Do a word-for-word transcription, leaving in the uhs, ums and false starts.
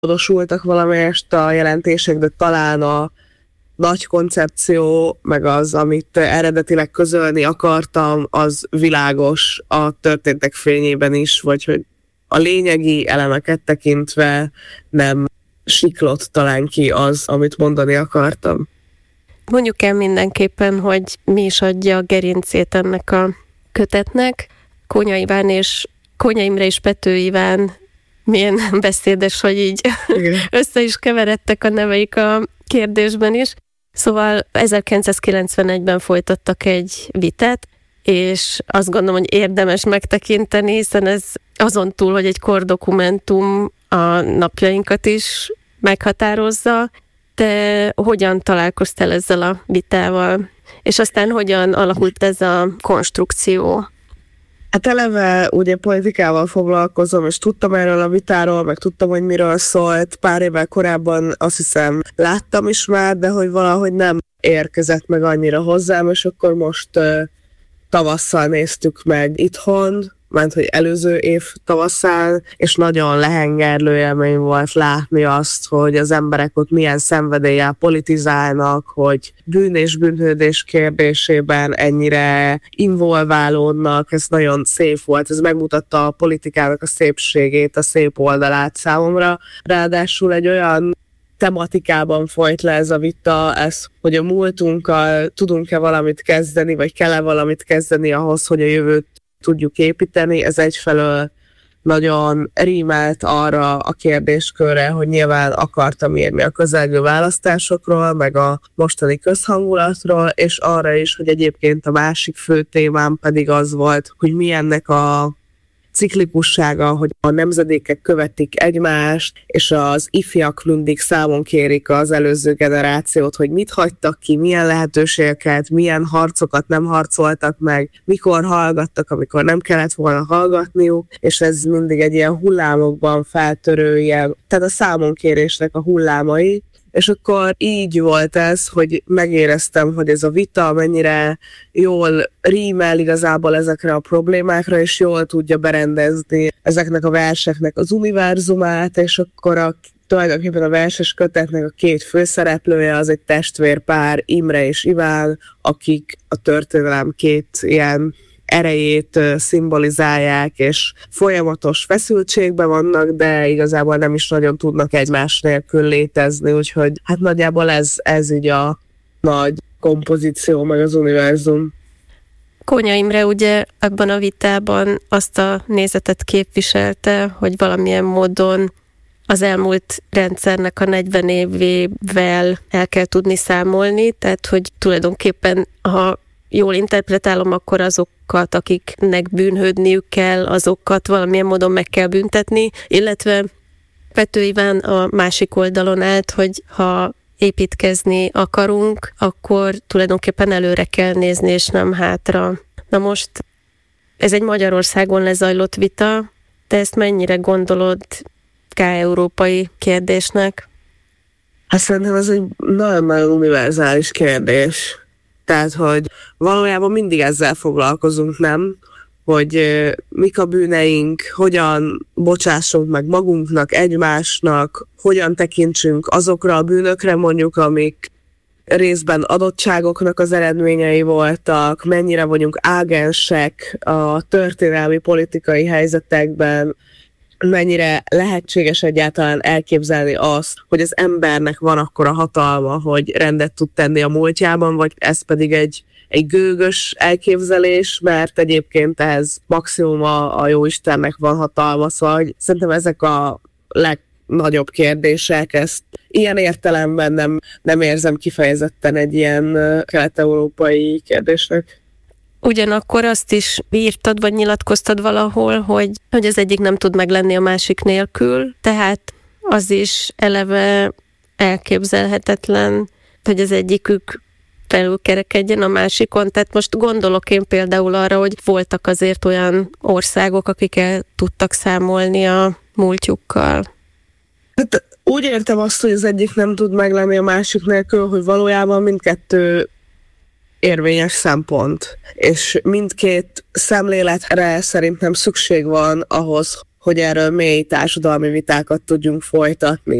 módosultak valamelyest a jelentések, de talán a nagy koncepció, meg az, amit eredetileg közölni akartam, az világos a történtek fényében is, vagy hogy a lényegi elemeket tekintve nem siklott talán ki az, amit mondani akartam. Mondjuk el mindenképpen, hogy mi is adja a gerincét ennek a kötetnek. Kónya Iván és Kónya Imre és Pető Iván milyen beszédes, hogy így össze is keveredtek a neveik a kérdésben is. Szóval ezerkilencszázkilencvenegyben folytattak egy vitát, és azt gondolom, hogy érdemes megtekinteni, hiszen ez azon túl, hogy egy kordokumentum a napjainkat is meghatározza. Te hogyan találkoztál ezzel a vitával? És aztán hogyan alakult ez a konstrukció? Hát eleve ugye politikával foglalkozom, és tudtam erről a vitáról, meg tudtam, hogy miről szólt. Pár évvel korábban azt hiszem láttam is már, de hogy valahogy nem érkezett meg annyira hozzám, és akkor most uh, tavasszal néztük meg itthon, mert hogy előző év tavaszán, és nagyon lehengerlő élmény volt látni azt, hogy az emberek ott milyen szenvedéllyel politizálnak, hogy bűn és bűnhődés kérdésében ennyire involválódnak, ez nagyon szép volt, ez megmutatta a politikának a szépségét, a szép oldalát számomra. Ráadásul egy olyan tematikában folyt le ez a vita, ez, hogy a múltunkkal tudunk-e valamit kezdeni, vagy kell-e valamit kezdeni ahhoz, hogy a jövőt tudjuk építeni. Ez egyfelől nagyon rímelt arra a kérdéskörre, hogy nyilván akartam írni a közelgő választásokról, meg a mostani közhangulatról, és arra is, hogy egyébként a másik fő témám pedig az volt, hogy mi ennek a ciklikussága, hogy a nemzedékek követik egymást, és az ifjak mindig számon kérik az előző generációt, hogy mit hagytak ki, milyen lehetőségeket, milyen harcokat nem harcoltak meg, mikor hallgattak, amikor nem kellett volna hallgatniuk, és ez mindig egy ilyen hullámokban feltörő, ilyen, tehát a számonkérésnek a hullámai. És akkor így volt ez, hogy megéreztem, hogy ez a vita mennyire jól rímel igazából ezekre a problémákra, és jól tudja berendezni ezeknek a verseknek az univerzumát, és akkor a, tulajdonképpen a verses kötetnek a két főszereplője az egy testvérpár, Imre és Iván, akik a történelem két ilyen erejét szimbolizálják, és folyamatos feszültségben vannak, de igazából nem is nagyon tudnak egymás nélkül létezni, úgyhogy hát nagyjából ez, ez így a nagy kompozíció, meg az univerzum. Kónya Imre ugye ebben a vitában azt a nézetet képviselte, hogy valamilyen módon az elmúlt rendszernek a negyven évével el kell tudni számolni, tehát hogy tulajdonképpen, ha jól interpretálom, akkor azokat, akiknek bűnhődniük kell, azokat valamilyen módon meg kell büntetni, illetve Pető Iván a másik oldalon állt, hogy ha építkezni akarunk, akkor tulajdonképpen előre kell nézni, és nem hátra. Na most ez egy Magyarországon lezajlott vita, de ezt mennyire gondolod ká-európai kérdésnek? Hát szerintem ez egy nagyon-nagyon univerzális kérdés. Tehát, hogy valójában mindig ezzel foglalkozunk, nem? Hogy uh, mik a bűneink, hogyan bocsássunk meg magunknak, egymásnak, hogyan tekintsünk azokra a bűnökre mondjuk, amik részben adottságoknak az eredményei voltak, mennyire vagyunk ágensek a történelmi politikai helyzetekben, mennyire lehetséges egyáltalán elképzelni azt, hogy az embernek van akkora hatalma, hogy rendet tud tenni a múltjában, vagy ez pedig egy, egy gőgös elképzelés, mert egyébként ehhez maximum a, a jóistennek van hatalma, szóval szerintem ezek a legnagyobb kérdések, ezt ilyen értelemben nem, nem érzem kifejezetten egy ilyen kelet-európai kérdésnek. Ugyanakkor azt is írtad, vagy nyilatkoztad valahol, hogy, hogy az egyik nem tud meglenni a másik nélkül, tehát az is eleve elképzelhetetlen, hogy az egyikük felülkerekedjen a másikon. Tehát most gondolok én például arra, hogy voltak azért olyan országok, akik el tudtak számolni a múltjukkal. Hát úgy értem azt, hogy az egyik nem tud meglenni a másik nélkül, hogy valójában mindkettő érvényes szempont, és mindkét szemléletre szerintem szükség van ahhoz, hogy erről mély társadalmi vitákat tudjunk folytatni.